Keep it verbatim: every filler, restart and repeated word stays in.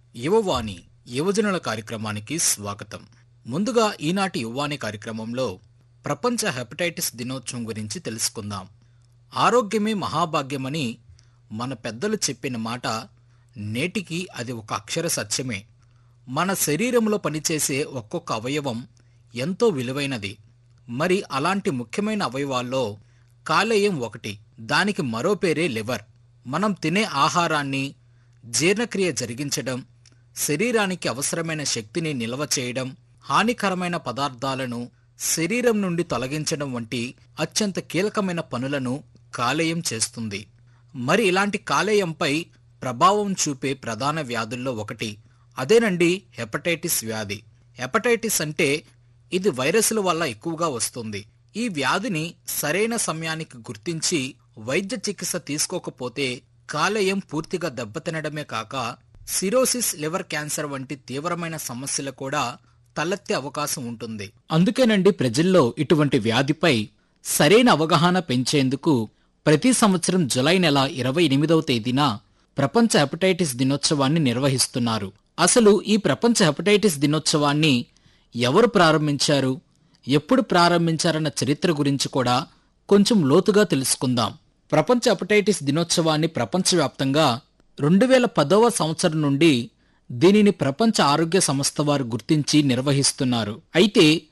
యువవాణి యువజనుల కార్యక్రమానికి స్వాగతం. ముందుగా ఈనాటి యువవాణి కార్యక్రమంలో ప్రపంచ హెపటైటిస్ దినోత్సవం గురించి తెలుసుకుందాం. ఆరోగ్యమే మహాభాగ్యమని మన పెద్దలు చెప్పిన మాట నేటికి అది ఒక అక్షర సత్యమే. మన శరీరంలో పనిచేసే ఒక్కొక్క అవయవం ఎంతో విలువైనది. మరి అలాంటి ముఖ్యమైన అవయవాల్లో కాలేయం ఒకటి. దానికి మరో పేరే లివర్. మనం తినే ఆహారాన్ని జీర్ణక్రియ జరిగించడం, శరీరానికి అవసరమైన శక్తిని నిల్వ చేయడం, హానికరమైన పదార్థాలను శరీరం నుండి తొలగించడం వంటి అత్యంత కీలకమైన పనులను కాలేయం చేస్తుంది. మరి ఇలాంటి కాలేయంపై ప్రభావం చూపే ప్రధాన వ్యాధుల్లో ఒకటి అదేనండి హెపటైటిస్ వ్యాధి. హెపటైటిస్ అంటే ఇది వైరస్ల వల్ల ఎక్కువగా వస్తుంది. ఈ వ్యాధిని సరైన సమయానికి గుర్తించి వైద్య చికిత్స తీసుకోకపోతే కాలేయం పూర్తిగా దెబ్బతినడమే కాక సిరోసిస్, లివర్ క్యాన్సర్ వంటి తీవ్రమైన సమస్యలు కూడా తలెత్తే అవకాశం ఉంటుంది. అందుకేనండి ప్రజల్లో ఇటువంటి వ్యాధిపై సరైన అవగాహన పెంచేందుకు ప్రతి సంవత్సరం జులై నెల ఇరవై ఎనిమిదవ తేదీన ప్రపంచ హెపటైటిస్ దినోత్సవాన్ని నిర్వహిస్తున్నారు. అసలు ఈ ప్రపంచ హెపటైటిస్ దినోత్సవాన్ని ఎవరు ప్రారంభించారు, ఎప్పుడు ప్రారంభించారన్న చరిత్ర గురించి కూడా కొంచెం లోతుగా తెలుసుకుందాం. ప్రపంచ హెపటైటిస్ దినోత్సవాన్ని ప్రపంచవ్యాప్తంగా రెండు వేల పదవ సంవత్సరం నుండి దీనిని ప్రపంచ ఆరోగ్య సంస్థ వారు గుర్తించి నిర్వహిస్తున్నారు. అయితే